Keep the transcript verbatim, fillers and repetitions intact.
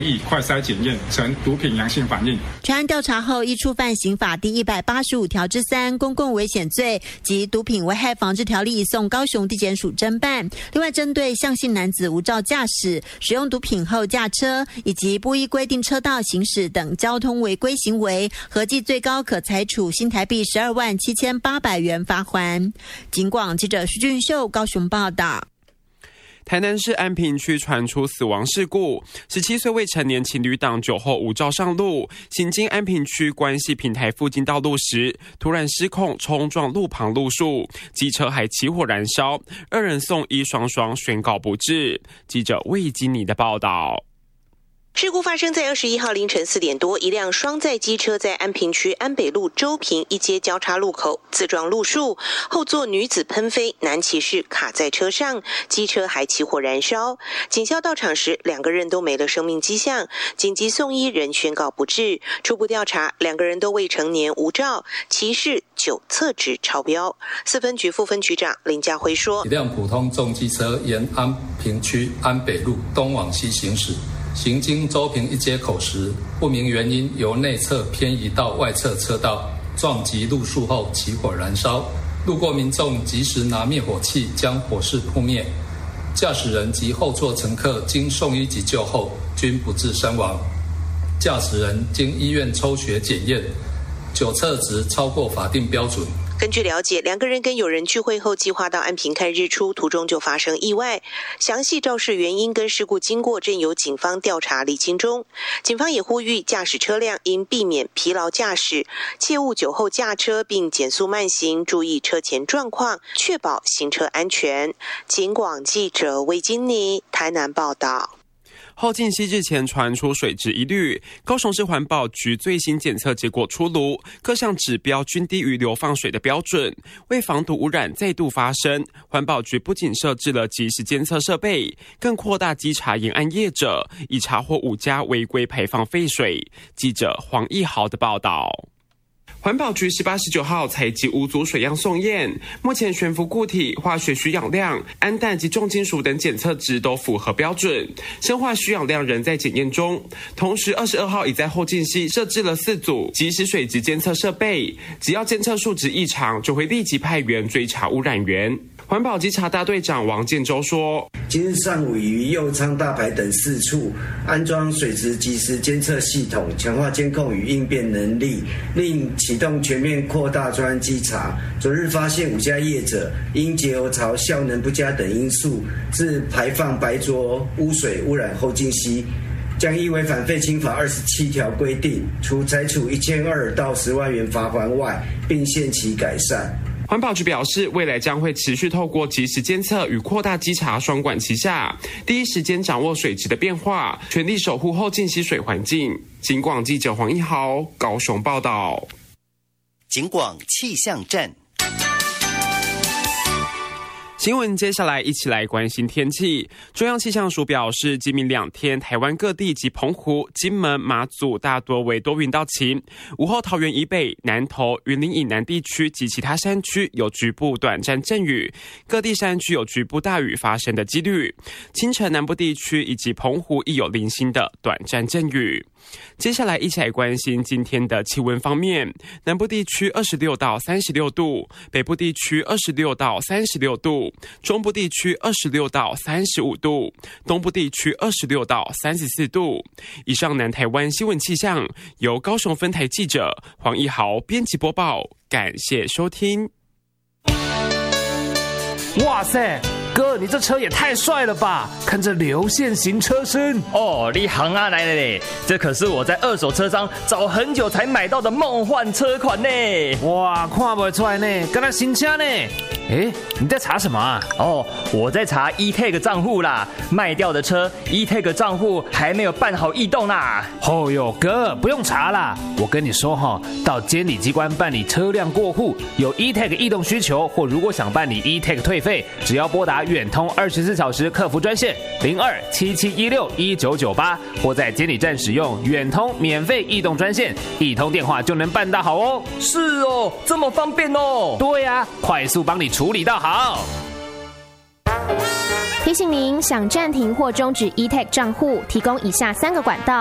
以快筛检验呈毒品阳性反应。 全案调查后，依触犯刑法第一百八十五条之三公共危险罪及毒品危害防治条例，移送高雄地检署侦办。另外，针对向姓男子无照驾驶、使用毒品后驾车以及不依规定车道行驶等交通违规行为，合计最高可裁处新台币十二万七千八百元罚锾。警广记者徐俊秀高雄报道。 台南市安平区传出死亡事故，十七岁未成年情侣档酒后无照上路，行经安平区关系平台附近道路时，突然失控冲撞路旁路树，机车还起火燃烧，二人送医，双双宣告不治。记者魏金妮的报道。 事故发生在二十一号凌晨四点多，一辆双载机车在安平区安北路周平一街交叉路口自撞路树，后座女子喷飞，男骑士卡在车上，机车还起火燃烧。警消到场时，两个人都没了生命迹象，紧急送医，仍宣告不治。初步调查，两个人都未成年，无照，骑士酒测值超标。四分局副分局长林家辉说：“ 一辆普通重机车沿安平区安北路东往西行驶。”行经周平一街口时，不明原因由内侧偏移到外侧车道，撞击路树后起火燃烧。路过民众及时拿灭火器将火势扑灭，驾驶人及后座乘客经送医急救后均不治身亡。驾驶人经医院抽血检验，酒测值超过法定标准。 根据了解，两个人跟友人聚会后，计划到安平看日出，途中就发生意外。详细肇事原因跟事故经过正由警方调查厘清中。警方也呼吁驾驶车辆应避免疲劳驾驶，切勿酒后驾车，并减速慢行，注意车前状况，确保行车安全。警广记者魏金妮台南报道。 后进溪日前传出水质疑虑，高雄市环保局最新检测结果出炉，各项指标均低于流放水的标准。为防堵污染再度发生，环保局不仅设置了即时监测设备，更扩大稽查沿岸业者，已查获五家违规排放废水。记者黄义豪的报道。环保局十八、十九号采集五组水样送验，目前悬浮固体、化学需氧量、氨氮及重金属等检测值都符合标准，生化需氧量仍在检验中。同时，二十二号已在后进溪设置了四组即时水质监测设备，只要监测数值异常，就会立即派员追查污染源。环保稽查大队长王建州说：“ 今日上午于右昌、大排等四处安装水质即时监测系统，强化监控与应变能力，另启动全面扩大专案稽查。昨日发现五家业者因节油槽效能不佳等因素，致排放白浊污水污染后进溪，将依违反废氢法二十七条规定，除裁处一千二到十万元罚锾外，并限期改善。” 环保局表示，未来将会持续透过即时监测与扩大稽查双管齐下，第一时间掌握水质的变化，全力守护后进溪水环境。警广记者黄一豪高雄报道。 警广气象站。 新闻接下来一起来关心天气。中央气象署表示，今明两天台湾各地及澎湖、金门、马祖大多为多云到晴，午后桃园以北、南投、云林以南地区及其他山区有局部短暂阵雨，各地山区有局部大雨发生的几率。清晨南部地区以及澎湖亦有零星的短暂阵雨。接下来一起来关心今天的气温方面，南部地区二十六到三十六度，北部地区二十六到三十六度，中部地区二十六到三十五度，东部地区二十六到三十四度。以上南台湾新闻气象由高雄分台记者黄一豪编辑播报，感谢收听。 哇塞，哥，你这车也太帅了吧！看这流线型车身哦，你行啊来了嘞！这可是我在二手车商找很久才买到的梦幻车款呢！ 哇，看不出来呢，跟他新车呢。哎，你在查什么啊？ 哦，我在查 E-Tag 账户啦，卖掉的车 E-Tag 账户还没有办好异动啦。 哦哟，哥，不用查啦，我跟你说哈，到监理机关办理车辆过户，有 E-Tag 异动需求，或如果想办理 E-Tag 退费，只要拨打远通二十四小时客服专线零二七七一六一九九八，或在监理站使用远通免费异动专线，一通电话就能办到好哦。 是哦，这么方便哦。 对呀、啊，快速帮你处理到好。 提醒您，想暂停或终止 e-tag 账户，提供以下三个管道。